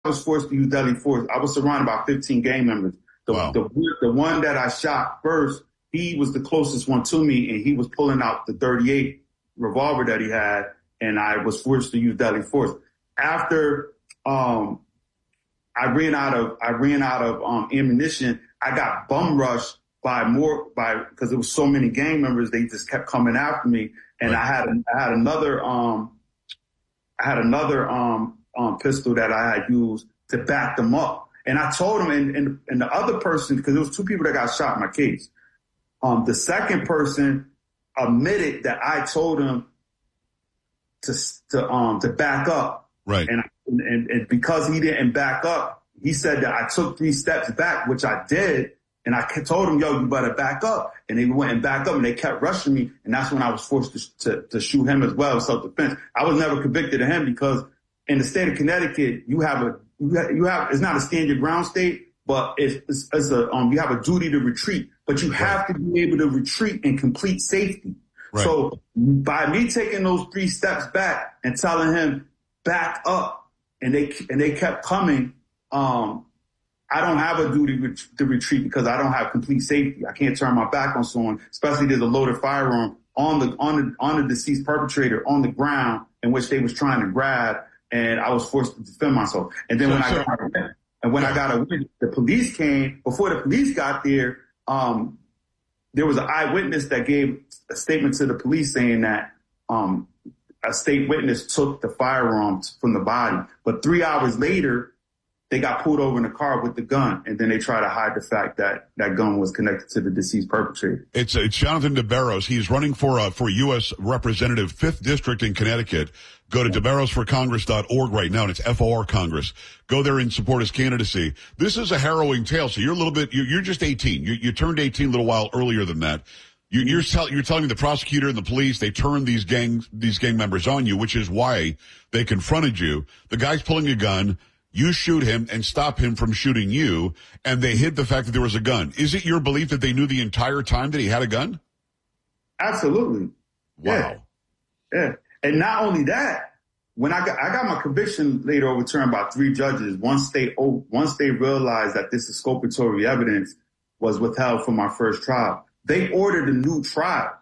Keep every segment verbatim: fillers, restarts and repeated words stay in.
was forced to use deadly force, I was surrounded by fifteen gang members. The, wow. the, the one that I shot first, he was the closest one to me, and he was pulling out the thirty-eight revolver that he had, and I was forced to use deadly force. After um, I ran out of I ran out of um, ammunition, I got bum rushed by more by because there was so many gang members. They just kept coming after me, and right. I had I had another um I had another um, um pistol that I had used to back them up. And I told him, and, and, and the other person, because there was two people that got shot in my case. Um, the second person admitted that I told him to to um to back up. Right. And, and and because he didn't back up, he said that I took three steps back, which I did. And I told him, yo, you better back up. And they went and backed up, and they kept rushing me. And that's when I was forced to to, to shoot him as well, self-defense. I was never convicted of him because in the state of Connecticut, you have a You have, it's not a stand your ground state, but it's, it's, it's a, um, you have a duty to retreat, but you have to be able to retreat in complete safety. Right. So by me taking those three steps back and telling him back up, and they, and they kept coming, um, I don't have a duty to retreat because I don't have complete safety. I can't turn my back on someone, especially there's a loaded firearm on the, on the, on the deceased perpetrator on the ground in which they was trying to grab. And I was forced to defend myself. And then so, when so, I got a, and when yeah. I got a win, the police came. Before the police got there, um, there was an eyewitness that gave a statement to the police saying that um, a state witness took the firearms from the body. But three hours later, they got pulled over in a car with the gun, and then they try to hide the fact that that gun was connected to the deceased perpetrator. It's, it's Jonathan DeBarros. He's running for uh, for U S Representative, fifth District in Connecticut. Go to de barros for congress dot org right now, and it's F O R Congress. Go there and support his candidacy. This is a harrowing tale. So you're a little bit, you're, you're just eighteen. You, you turned eighteen a little while earlier than that. You, you're, tell, you're telling me the prosecutor and the police, they turned these gang, these gang members on you, which is why they confronted you. The guy's pulling a gun. You shoot him and stop him from shooting you, and they hid the fact that there was a gun. Is it your belief that they knew the entire time that he had a gun? Absolutely. Wow. Yeah. yeah. And not only that, when I got I got my conviction later overturned by three judges, once they once they realized that this exculpatory evidence was withheld from my first trial, they ordered a new trial.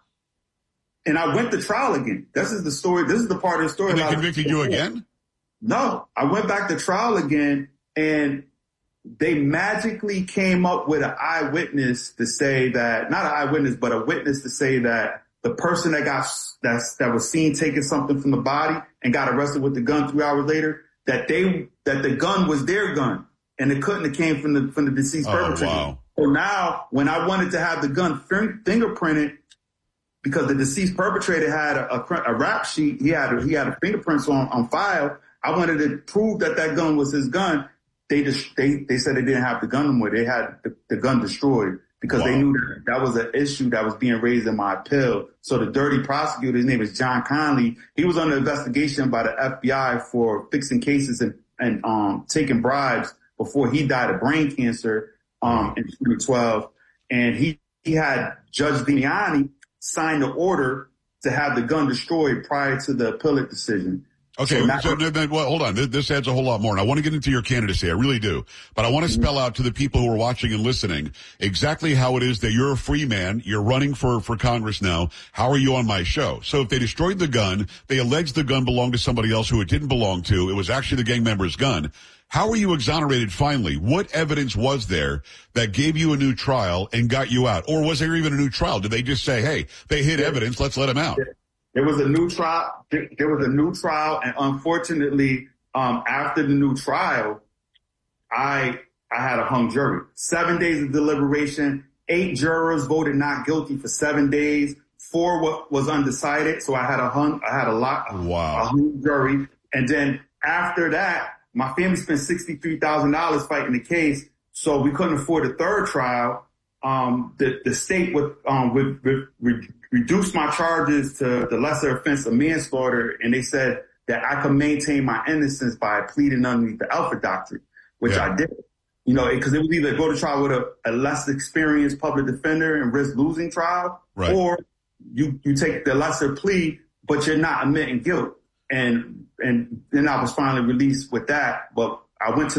And I went to trial again. This is the story. This is the part of the story. And they convicted you again? No, I went back to trial again, and they magically came up with an eyewitness to say that, not an eyewitness, but a witness to say that the person that got, that's, that was seen taking something from the body and got arrested with the gun three hours later, that they, that the gun was their gun, and it couldn't have came from the, from the deceased oh, perpetrator. Wow. So now, when I wanted to have the gun fingerprinted, because the deceased perpetrator had a, a, a rap sheet, he had a, he had a fingerprints on, on file. I wanted to prove that that gun was his gun. They just, they, they said they didn't have the gun anymore. They had the, the gun destroyed because wow. they knew that that was an issue that was being raised in my appeal. So the dirty prosecutor, his name is John Conley. He was under investigation by the F B I for fixing cases and, and, um, taking bribes before he died of brain cancer, um, in twenty twelve. And he, he had Judge Vignani sign the order to have the gun destroyed prior to the appellate decision. Okay, so, so then, well, hold on. This adds a whole lot more, and I want to get into your candidacy. I really do. But I want to spell out to the people who are watching and listening exactly how it is that you're a free man. You're running for, for Congress now. How are you on my show? So if they destroyed the gun, they alleged the gun belonged to somebody else who it didn't belong to. It was actually the gang member's gun. How were you exonerated finally? What evidence was there that gave you a new trial and got you out? Or was there even a new trial? Did they just say, hey, they hid evidence, let's let them out? There was a new trial. There was a new trial, and unfortunately, um, after the new trial, I I had a hung jury. Seven days of deliberation. Eight jurors voted not guilty for seven days. Four was undecided, so I had a hung. I had a lot. Wow. A hung jury, and then after that, my family spent sixty-three thousand dollars fighting the case, so we couldn't afford a third trial. Um, the the state would um would, would, would reduce my charges to the lesser offense of manslaughter, and they said that I could maintain my innocence by pleading underneath the Alford Doctrine, which yeah. I did. You know, because it was either go to trial with a, a less experienced public defender and risk losing trial, right. or you you take the lesser plea, but you're not admitting guilt. And and then I was finally released with that, but I went to